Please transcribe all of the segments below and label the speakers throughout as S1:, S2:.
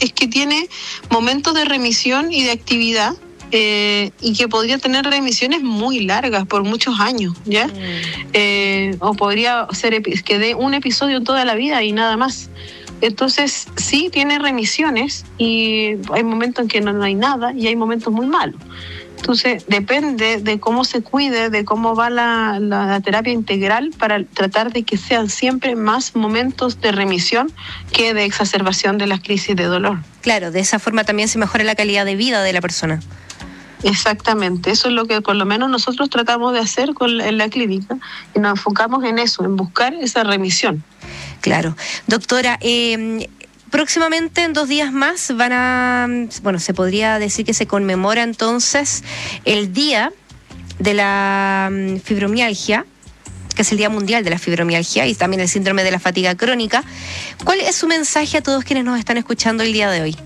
S1: es que tiene momentos de remisión y de actividad, y que podría tener remisiones muy largas por muchos años, ¿ya? O podría ser que dé un episodio en toda la vida y nada más. Entonces, sí tiene remisiones y hay momentos en que no hay nada y hay momentos muy malos. Entonces, depende de cómo se cuide, de cómo va la terapia integral para tratar de que sean siempre más momentos de remisión que de exacerbación de las crisis de dolor.
S2: Claro, de esa forma también se mejora la calidad de vida de la persona.
S1: Exactamente, eso es lo que por lo menos nosotros tratamos de hacer en la clínica y nos enfocamos en eso, en buscar esa remisión.
S2: Claro. Doctora, próximamente en 2 días más se podría decir que se conmemora entonces el Día de la Fibromialgia, que es el Día Mundial de la Fibromialgia y también el síndrome de la fatiga crónica. ¿Cuál es su mensaje a todos quienes nos están escuchando el día de hoy?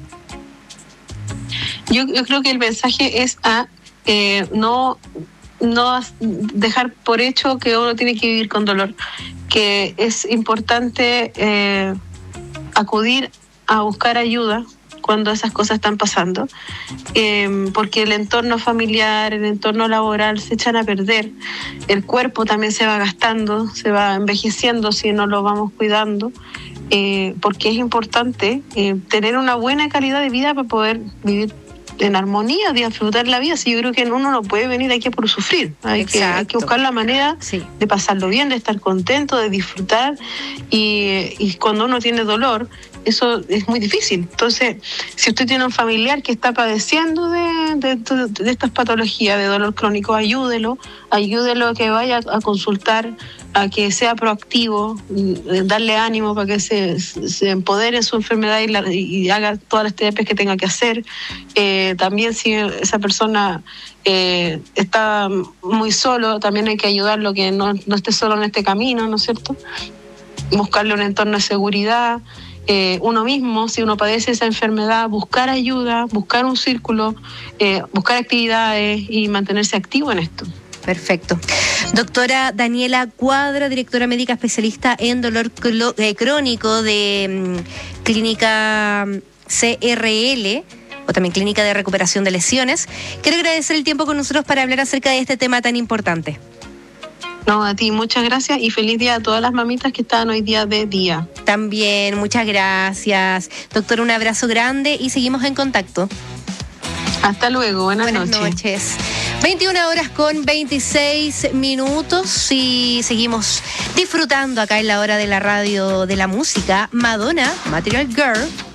S1: Yo creo que el mensaje es a no dejar por hecho que uno tiene que vivir con dolor, que es importante acudir a buscar ayuda cuando esas cosas están pasando, porque el entorno familiar, el entorno laboral se echan a perder, el cuerpo también se va gastando, se va envejeciendo si no lo vamos cuidando, porque es importante tener una buena calidad de vida para poder vivir en armonía, de disfrutar la vida. Si yo creo que uno no puede venir aquí por sufrir, hay que buscar la manera de pasarlo bien, de estar contento, de disfrutar, y cuando uno tiene dolor, eso es muy difícil. Entonces, si usted tiene un familiar que está padeciendo de estas patologías de dolor crónico, ayúdelo a que vaya a consultar, a que sea proactivo, darle ánimo para que se empodere en su enfermedad y haga todas las terapias que tenga que hacer. También si esa persona está muy solo, también hay que ayudarlo, que no esté solo en este camino, ¿no es cierto? Buscarle un entorno de seguridad. Uno mismo, si uno padece esa enfermedad, buscar ayuda, buscar un círculo, buscar actividades y mantenerse activo en esto.
S2: Perfecto. Doctora Daniela Cuadra, directora médica especialista en dolor crónico de Clínica CRL, o también Clínica de Recuperación de Lesiones. Quiero agradecer el tiempo con nosotros para hablar acerca de este tema tan importante.
S1: No, a ti, muchas gracias y feliz día a todas las mamitas que están hoy día de día.
S2: También, muchas gracias. Doctor, un abrazo grande y seguimos en contacto.
S1: Hasta luego, buenas
S2: noches. 21:26 y seguimos disfrutando acá en la hora de la radio de la música. Madonna, Material Girl.